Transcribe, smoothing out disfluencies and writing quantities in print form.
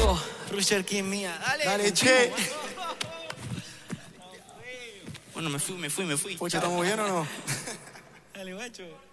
Rusher King mía. Dale. Dale, che. Bueno, me fui. Pucha, ¿estamos bien o no? Dale, guacho.